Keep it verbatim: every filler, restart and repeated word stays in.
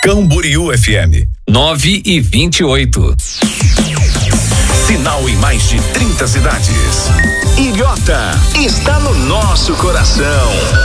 Camboriú F M. nove e vinte e oito. Sinal em mais de trinta cidades. Ilhota está no nosso coração.